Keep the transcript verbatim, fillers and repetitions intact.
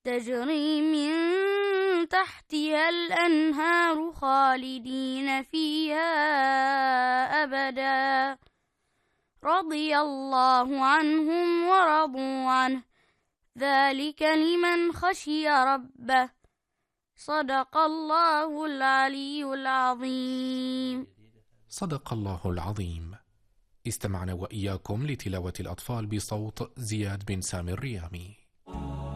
تجري من تحتها الأنهار خالدين فيها أبدا رضي الله عنهم ورضوا عنه ذلك لمن خشي ربه صدق الله العلي العظيم. صدق الله العظيم. استمعنا وإياكم لتلاوة الأطفال بصوت زياد بن سامي الريامي.